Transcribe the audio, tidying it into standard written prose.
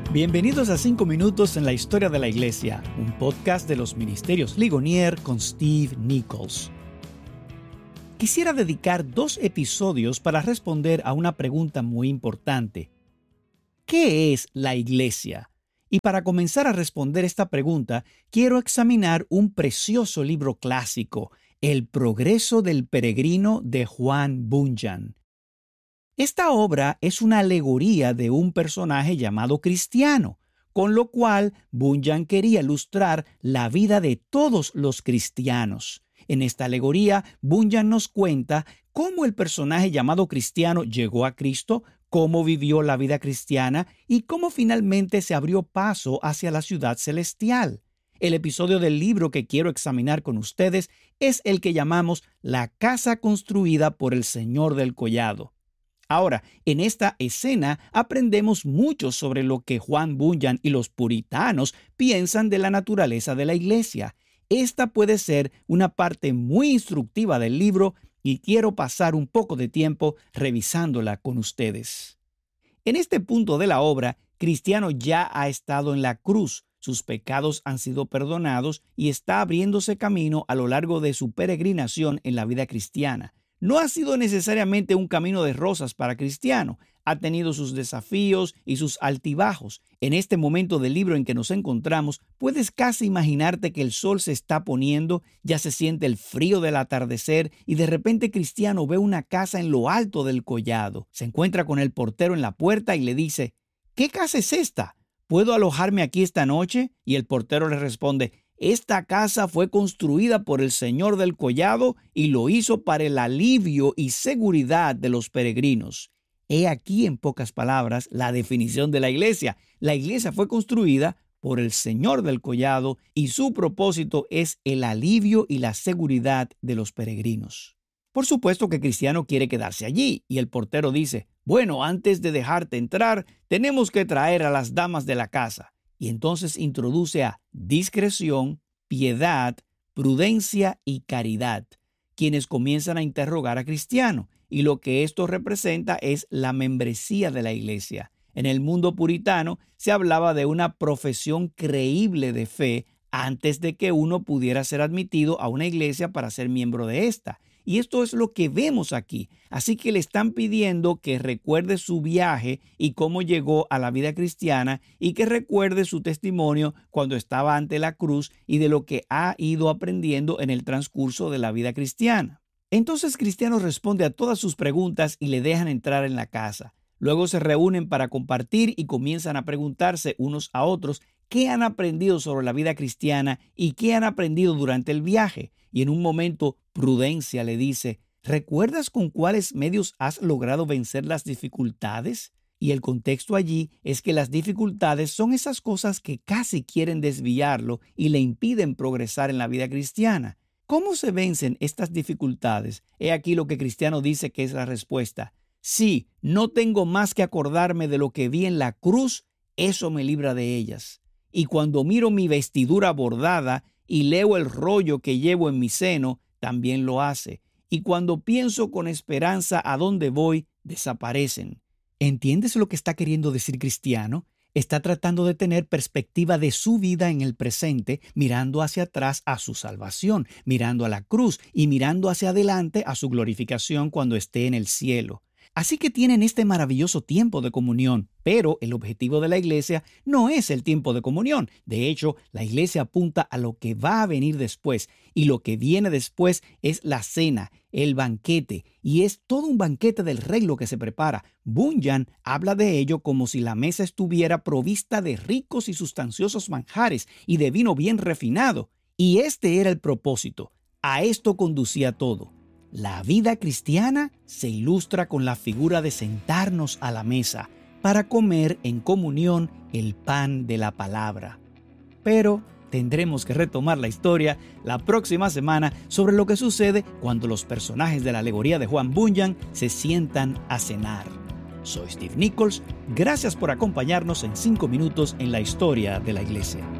Bienvenidos a 5 minutos en la historia de la iglesia, un podcast de los Ministerios Ligonier con Steve Nichols. Quisiera dedicar 2 episodios para responder a una pregunta muy importante. ¿Qué es la iglesia? Y para comenzar a responder esta pregunta, quiero examinar un precioso libro clásico, El progreso del peregrino de Juan Bunyan. Esta obra es una alegoría de un personaje llamado Cristiano, con lo cual Bunyan quería ilustrar la vida de todos los cristianos. En esta alegoría, Bunyan nos cuenta cómo el personaje llamado Cristiano llegó a Cristo, cómo vivió la vida cristiana y cómo finalmente se abrió paso hacia la ciudad celestial. El episodio del libro que quiero examinar con ustedes es el que llamamos La casa construida por el Señor del Collado. Ahora, en esta escena aprendemos mucho sobre lo que Juan Bunyan y los puritanos piensan de la naturaleza de la iglesia. Esta puede ser una parte muy instructiva del libro y quiero pasar un poco de tiempo revisándola con ustedes. En este punto de la obra, Cristiano ya ha estado en la cruz, sus pecados han sido perdonados y está abriéndose camino a lo largo de su peregrinación en la vida cristiana. No ha sido necesariamente un camino de rosas para Cristiano. Ha tenido sus desafíos y sus altibajos. En este momento del libro en que nos encontramos, puedes casi imaginarte que el sol se está poniendo, ya se siente el frío del atardecer y de repente Cristiano ve una casa en lo alto del collado. Se encuentra con el portero en la puerta y le dice: ¿Qué casa es esta? ¿Puedo alojarme aquí esta noche? Y el portero le responde: Esta casa fue construida por el Señor del Collado y lo hizo para el alivio y seguridad de los peregrinos. He aquí, en pocas palabras, la definición de la iglesia. La iglesia fue construida por el Señor del Collado y su propósito es el alivio y la seguridad de los peregrinos. Por supuesto que Cristiano quiere quedarse allí y el portero dice: Bueno, antes de dejarte entrar, tenemos que traer a las damas de la casa. Y entonces introduce a discreción, piedad, prudencia y caridad, quienes comienzan a interrogar a Cristiano. Y lo que esto representa es la membresía de la iglesia. En el mundo puritano se hablaba de una profesión creíble de fe antes de que uno pudiera ser admitido a una iglesia para ser miembro de esta. Y esto es lo que vemos aquí. Así que le están pidiendo que recuerde su viaje y cómo llegó a la vida cristiana y que recuerde su testimonio cuando estaba ante la cruz y de lo que ha ido aprendiendo en el transcurso de la vida cristiana. Entonces Cristiano responde a todas sus preguntas y le dejan entrar en la casa. Luego se reúnen para compartir y comienzan a preguntarse unos a otros qué han aprendido sobre la vida cristiana y qué han aprendido durante el viaje. Y en un momento, Prudencia le dice: ¿Recuerdas con cuáles medios has logrado vencer las dificultades? Y el contexto allí es que las dificultades son esas cosas que casi quieren desviarlo y le impiden progresar en la vida cristiana. ¿Cómo se vencen estas dificultades? He aquí lo que Cristiano dice que es la respuesta. Sí, no tengo más que acordarme de lo que vi en la cruz, eso me libra de ellas. Y cuando miro mi vestidura bordada y leo el rollo que llevo en mi seno, también lo hace. Y cuando pienso con esperanza a dónde voy, desaparecen. ¿Entiendes lo que está queriendo decir Cristiano? Está tratando de tener perspectiva de su vida en el presente, mirando hacia atrás a su salvación, mirando a la cruz y mirando hacia adelante a su glorificación cuando esté en el cielo. Así que tienen este maravilloso tiempo de comunión, pero el objetivo de la iglesia no es el tiempo de comunión. De hecho, la iglesia apunta a lo que va a venir después, y lo que viene después es la cena, el banquete, y es todo un banquete del rey lo que se prepara. Bunyan habla de ello como si la mesa estuviera provista de ricos y sustanciosos manjares y de vino bien refinado. Y este era el propósito. A esto conducía todo. La vida cristiana se ilustra con la figura de sentarnos a la mesa para comer en comunión el pan de la palabra. Pero tendremos que retomar la historia la próxima semana sobre lo que sucede cuando los personajes de la alegoría de Juan Bunyan se sientan a cenar. Soy Steve Nichols, gracias por acompañarnos en 5 minutos en la historia de la iglesia.